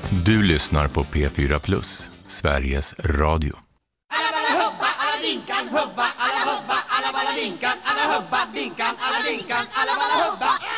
Du lyssnar på P4 Plus, Sveriges Radio. Alla balla hubba, alla dinkan, hubba, alla hubba, alla balla dinkan, alla hubba, dinkan, alla dinkan, alla balla hubba.